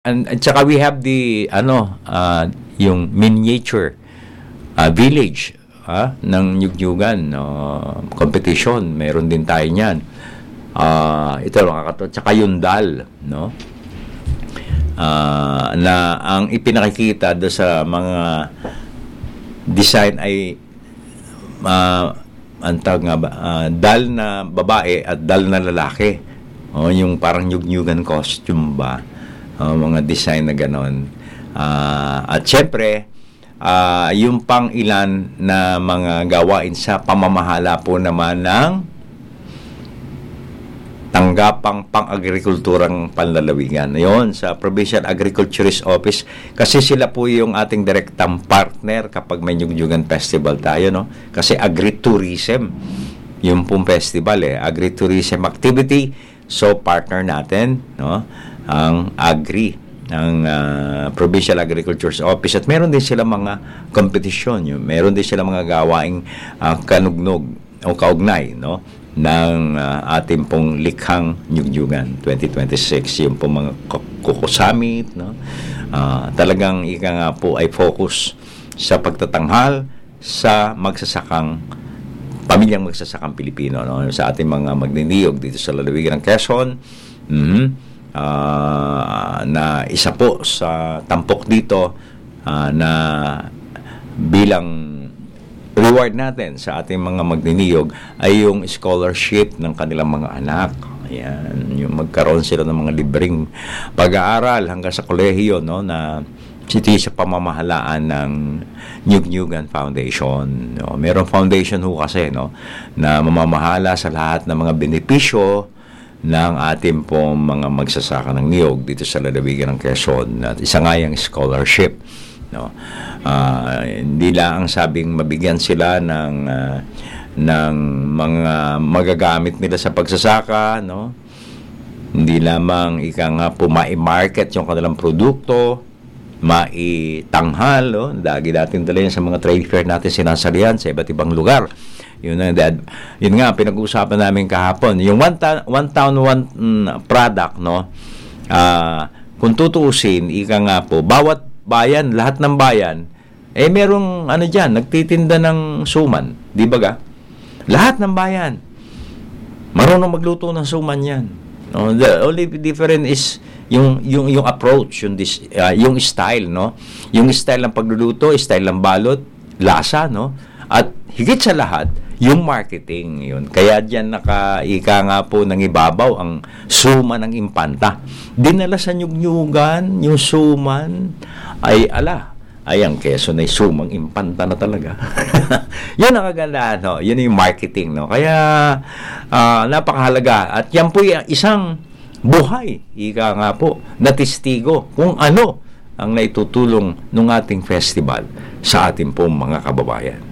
And at saka we have the yung miniature village ng Nyugnyugan competition. Meron din tayo niyan. Ito nakakatawa. Tsaka yung dal, no? Na ang ipinakikita do sa mga design ay antag nga ba, dal na babae at dal na lalaki. Yung parang Nyugnyugan costume ba? Mga design na ganon. At syempre, yung pang ilan na mga gawain sa pamamahala po naman ng tanggapang pang-agrikulturang panlalawigan. Yon sa Provincial Agriculturist Office, kasi sila po yung ating direktang partner kapag may Nyugnyugan Festival tayo, no? Kasi agritourism yung pong festival agritourism activity, so partner natin, no? Ang Agri, ang Provincial Agriculture's Office, at meron din sila mga kompetisyon, meron din sila mga gawaing kanugnog o kaugnay, no, ng ating pong likhang Nyugnyugan 2026, yung pong mga Kuko Summit, no. Talagang ika nga po ay focus sa pagtatanghal sa pamilyang magsasakang Pilipino, no, sa ating mga magniniyog dito sa lalawigan ng Quezon. Na isa po sa tampok dito na bilang reward natin sa ating mga magniniyog ay yung scholarship ng kanilang mga anak. Ayan, yung magkaroon sila ng mga libreng pag-aaral hanggang sa kolehiyo, no, na sa pamamahalaan ng Nyugnyugan Foundation. No, merong foundation ho kasi, no, na mamamahala sa lahat ng mga benepisyo ng ating pong mga magsasaka ng niyog dito sa lalawigan ng Quezon. At isa nga yung scholarship, no. Hindi lang ang sabing mabigyan sila ng mga magagamit nila sa pagsasaka, no. Hindi lamang ika nga po mai-market yung kanilang produkto, maitanghal, no. Dagi natin dala yan sa mga trade fair natin sinasalihan sa iba't ibang lugar. Yun nga pinag-uusapan namin kahapon, yung one town one product, no. Kung tutuusin, ika nga po, bawat bayan, lahat ng bayan merong diyan, nagtitinda ng suman, di ba ga? Lahat ng bayan marunong magluto ng suman yan, no? The only difference is yung approach, yung style, no. Yung style ng pagluluto, style ng balot, lasa, no, at higit sa lahat yung marketing, yun. Kaya diyan ika nga po ng ibabaw ang suman ng Impanta. Dinala sa Nyugnyugan, yung suman ay ang Quezon ay sumang Impanta na talaga. Yun ang kagandahan, no? Yun yung marketing, no? Kaya napakahalaga. At yan po isang buhay, ika nga po, na testigo kung ano ang naitutulong ng ating festival sa ating pong mga kababayan.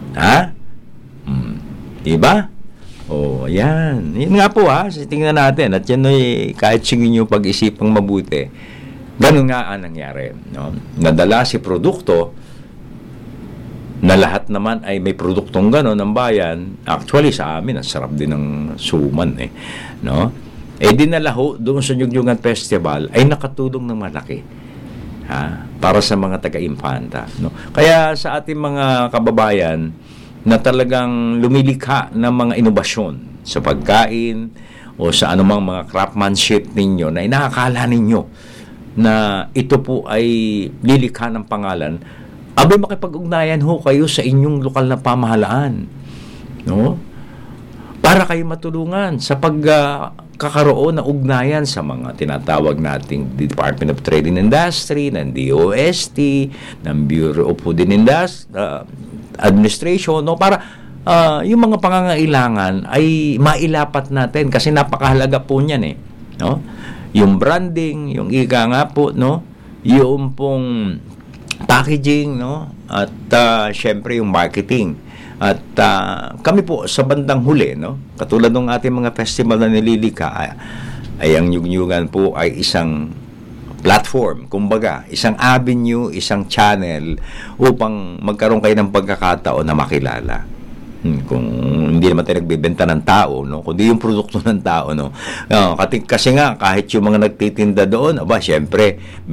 Diba? Yan. Yun nga po tingnan natin. At yan kahit sige nyo pag-isipang mabuti, ganun nga ang nangyari, no? Nadala si produkto na lahat naman ay may produktong gano'n ng bayan. Actually, sa amin, ang sarap din ng suman, no? Dinala ho doon sa Nyugnyugan Festival ay nakatulong ng malaki para sa mga taga-Impanta, no? Kaya sa ating mga kababayan na talagang lumilikha ng mga inobasyon sa pagkain o sa anumang mga craftsmanship ninyo na inakakala ninyo na ito po ay lilikha ng pangalan, makipag-ugnayan ho kayo sa inyong lokal na pamahalaan, no? Para kayo matulungan sa pagkakaroon ng ugnayan sa mga tinatawag nating Department of Trade and Industry, ng DOST, ng Bureau of Food and Administration, no, para yung mga pangangailangan ay mailapat natin kasi napakahalaga po niyan, no? Yung branding, yung ika nga po, no, yung pong packaging, no, at syempre yung marketing. At kami po sa bandang huli, no, katulad ng ating mga festival na nililika ay ang Nyugnyugan po ay isang platform, kumbaga, isang avenue, isang channel upang magkaroon kayo ng pagkakataon na makilala. Kung hindi naman tayo nagbebenta ng tao, no, kundi yung produkto ng tao, no. Kasi nga kahit yung mga nagtitinda doon, aba, syempre